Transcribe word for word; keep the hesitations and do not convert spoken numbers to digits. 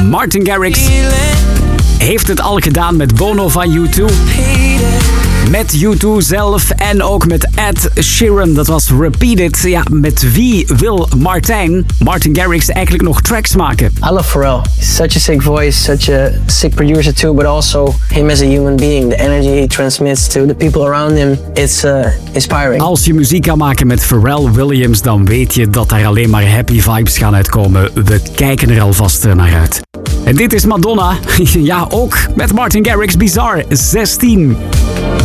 Martin Garrix heeft het al gedaan met Bono van U twee. Met U twee zelf en ook met Ed Sheeran. Dat was Repeat It. Ja, met wie wil Martijn, Martin Garrix, eigenlijk nog tracks maken? I love Pharrell. He's such a sick voice, such a sick producer too, but also him as a human being. The energy he transmits to the people around him, it's uh, inspiring. Als je muziek kan maken met Pharrell Williams, dan weet je dat daar alleen maar happy vibes gaan uitkomen. We kijken er alvast naar uit. En dit is Madonna. Ja, ook met Martin Garrix. Bizarre. zestien.